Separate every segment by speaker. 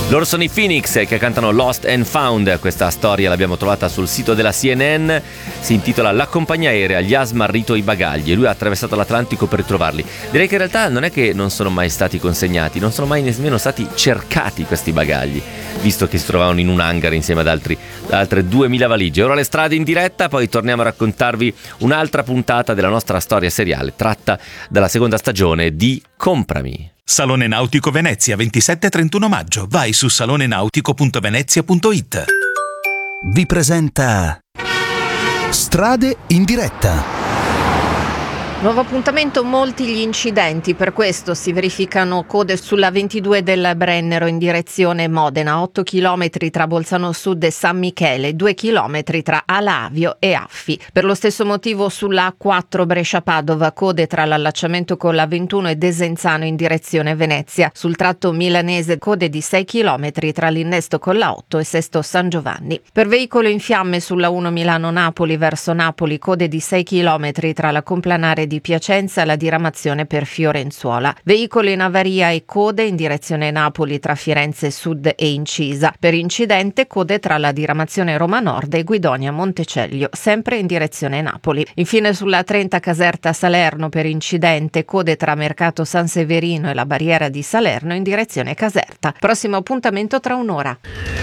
Speaker 1: Loro sono i Phoenix che cantano Lost and Found. Questa storia l'abbiamo trovata sul sito della CNN. Si intitola La compagnia aerea gli ha smarrito i bagagli e lui ha attraversato l'Atlantico per ritrovarli. Direi che in realtà non è che non sono mai stati consegnati, non sono mai nemmeno stati cercati questi bagagli, visto che si trovavano in un hangar insieme ad altre 2000 valigie. Ora le strade in diretta, poi torniamo a raccontarvi un'altra puntata della nostra storia seriale tratta dalla seconda stagione di Comprami.
Speaker 2: Salone Nautico Venezia, 27-31 maggio. Vai su salonenautico.venezia.it.
Speaker 3: Vi presenta Strade in diretta.
Speaker 4: Nuovo appuntamento, molti gli incidenti, per questo si verificano code sulla 22 del Brennero in direzione Modena, 8 km tra Bolzano Sud e San Michele, 2 km tra Alavio e Affi. Per lo stesso motivo sulla A4 Brescia-Padova, code tra l'allacciamento con la 21 e Desenzano in direzione Venezia. Sul tratto milanese code di 6 km tra l'innesto con la 8 e Sesto San Giovanni. Per veicolo in fiamme sulla 1 Milano-Napoli verso Napoli, code di 6 km tra la Complanare di Piacenza e la diramazione per Fiorenzuola. Veicolo in avaria e code in direzione Napoli tra Firenze Sud e Incisa. Per incidente code tra la diramazione Roma Nord e Guidonia Montecelio, sempre in direzione Napoli. Infine sulla 30 Caserta Salerno per incidente code tra Mercato San Severino e la barriera di Salerno in direzione Caserta. Prossimo appuntamento tra un'ora.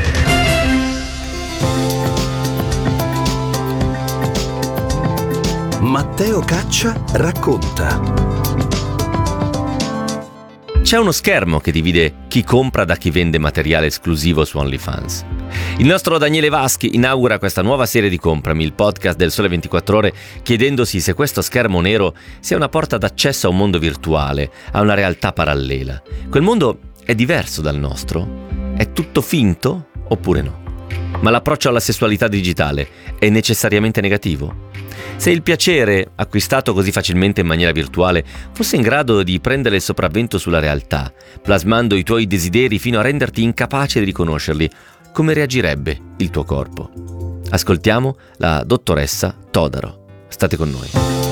Speaker 3: Matteo Caccia racconta.
Speaker 1: C'è uno schermo che divide chi compra da chi vende materiale esclusivo su OnlyFans. Il nostro Daniele Vaschi inaugura questa nuova serie di Comprami, il podcast del Sole 24 Ore, chiedendosi se questo schermo nero sia una porta d'accesso a un mondo virtuale, a una realtà parallela. Quel mondo è diverso dal nostro? È tutto finto oppure no? Ma l'approccio alla sessualità digitale è necessariamente negativo? Se il piacere, acquistato così facilmente in maniera virtuale, fosse in grado di prendere il sopravvento sulla realtà, plasmando i tuoi desideri fino a renderti incapace di riconoscerli, come reagirebbe il tuo corpo? Ascoltiamo la dottoressa Todaro. State con noi.